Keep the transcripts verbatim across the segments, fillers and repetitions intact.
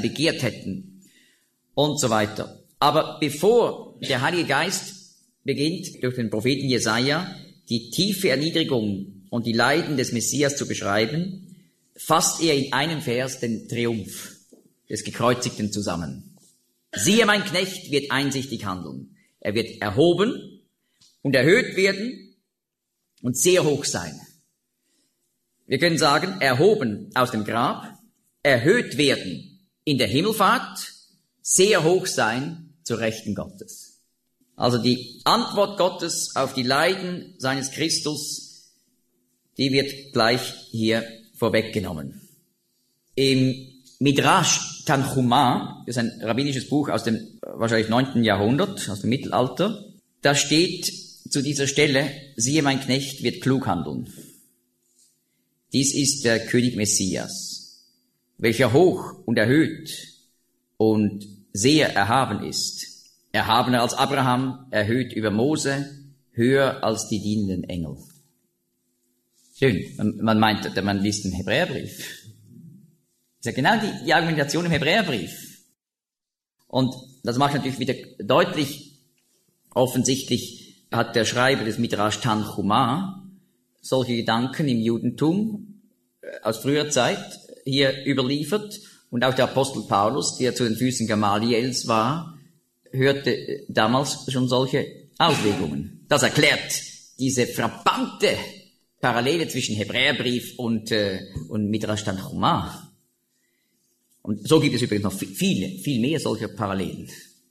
begehrt hätten und so weiter. Aber bevor der Heilige Geist beginnt, durch den Propheten Jesaja, die tiefe Erniedrigung und die Leiden des Messias zu beschreiben, fasst er in einem Vers den Triumph des Gekreuzigten zusammen. Siehe, mein Knecht wird einsichtig handeln. Er wird erhoben und erhöht werden und sehr hoch sein. Wir können sagen, erhoben aus dem Grab, erhöht werden in der Himmelfahrt, sehr hoch sein zur Rechten Gottes. Also die Antwort Gottes auf die Leiden seines Christus, die wird gleich hier vorweggenommen. Im Midrash Tanchuma, das ist ein rabbinisches Buch aus dem wahrscheinlich neunten Jahrhundert, aus dem Mittelalter, da steht zu dieser Stelle, siehe, mein Knecht wird klug handeln. Dies ist der König Messias, welcher hoch und erhöht und sehr erhaben ist. Erhabener als Abraham, erhöht über Mose, höher als die dienenden Engel. Schön, man, man meint, man liest den Hebräerbrief. Das ist ja genau die, die Argumentation im Hebräerbrief. Und das macht natürlich wieder deutlich, offensichtlich hat der Schreiber des Midrash Tanchuma solche Gedanken im Judentum aus früher Zeit hier überliefert. Und auch der Apostel Paulus, der zu den Füßen Gamaliels war, hörte damals schon solche Auslegungen. Das erklärt diese frappante Parallele zwischen Hebräerbrief und, äh, und Midrash Tanchuma. Und so gibt es übrigens noch viele, viel mehr solcher Parallelen.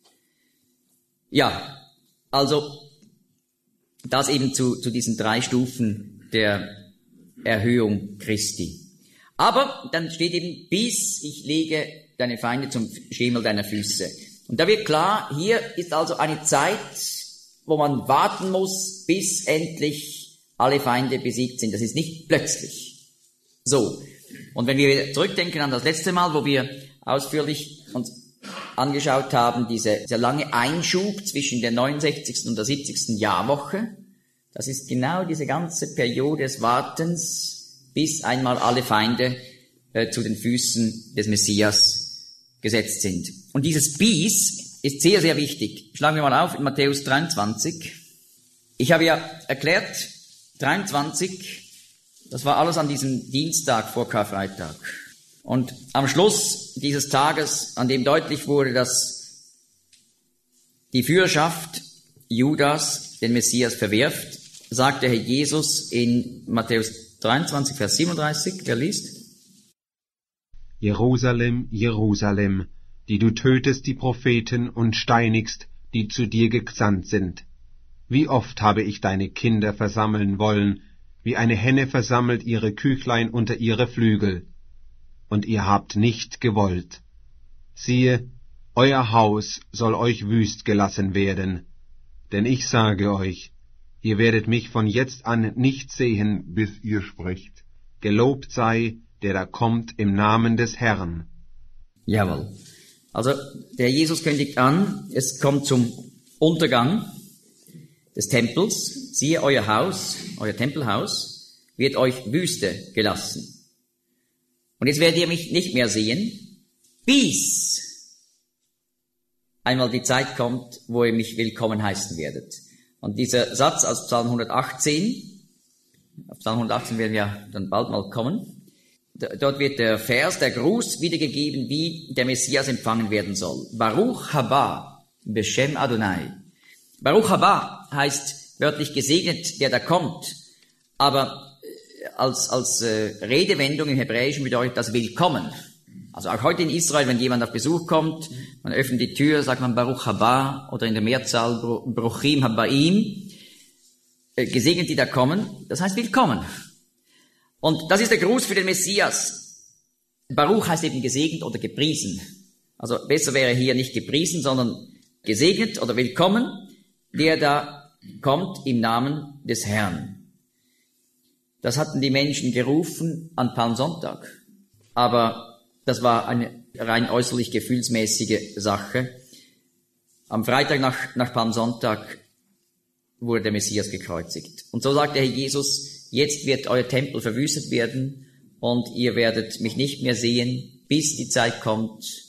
Ja, also das eben zu, zu diesen drei Stufen der Erhöhung Christi. Aber dann steht eben, bis ich lege deine Feinde zum Schemel deiner Füße. Und da wird klar, hier ist also eine Zeit, wo man warten muss, bis endlich alle Feinde besiegt sind. Das ist nicht plötzlich. So. Und wenn wir zurückdenken an das letzte Mal, wo wir ausführlich uns angeschaut haben, diese, dieser lange Einschub zwischen der neunundsechzigsten und der siebzigsten Jahrwoche, das ist genau diese ganze Periode des Wartens, bis einmal alle Feinde äh, zu den Füßen des Messias gesetzt sind. Und dieses bis ist sehr, sehr wichtig. Schlagen wir mal auf in Matthäus dreiundzwanzig. Ich habe ja erklärt, dreiundzwanzig, das war alles an diesem Dienstag vor Karfreitag. Und am Schluss dieses Tages, an dem deutlich wurde, dass die Führerschaft Judas den Messias verwirft, sagt der Herr Jesus in Matthäus dreiundzwanzig, Vers siebenunddreißig, wer liest? Jerusalem, Jerusalem, die du tötest die Propheten und steinigst, die zu dir gesandt sind. Wie oft habe ich deine Kinder versammeln wollen, wie eine Henne versammelt ihre Küchlein unter ihre Flügel. Und ihr habt nicht gewollt. Siehe, euer Haus soll euch wüst gelassen werden. Denn ich sage euch, ihr werdet mich von jetzt an nicht sehen, bis ihr sprecht. Gelobt sei, der da kommt im Namen des Herrn. Jawohl. Also der Jesus kündigt an, es kommt zum Untergang des Tempels. Siehe, euer Haus, euer Tempelhaus, wird euch Wüste gelassen. Und jetzt werdet ihr mich nicht mehr sehen, bis einmal die Zeit kommt, wo ihr mich willkommen heißen werdet. Und dieser Satz aus Psalm hundertachtzehn, auf Psalm hundertachtzehn werden wir dann bald mal kommen, dort wird der Vers, der Gruß wiedergegeben, wie der Messias empfangen werden soll. Baruch haba, Beshem Adonai. Baruch haba heißt wörtlich gesegnet, der da kommt, aber als, als äh, Redewendung im Hebräischen bedeutet das Willkommen. Also auch heute in Israel, wenn jemand auf Besuch kommt, man öffnet die Tür, sagt man Baruch haba oder in der Mehrzahl Bruchim habaim, äh, gesegnet, die da kommen, das heißt Willkommen. Und das ist der Gruß für den Messias. Baruch heißt eben gesegnet oder gepriesen. Also besser wäre hier nicht gepriesen, sondern gesegnet oder willkommen, der da kommt im Namen des Herrn. Das hatten die Menschen gerufen an Palmsonntag. Aber das war eine rein äußerlich gefühlsmäßige Sache. Am Freitag nach, nach Palmsonntag wurde der Messias gekreuzigt. Und so sagt der Herr Jesus, jetzt wird euer Tempel verwüstet werden und ihr werdet mich nicht mehr sehen, bis die Zeit kommt,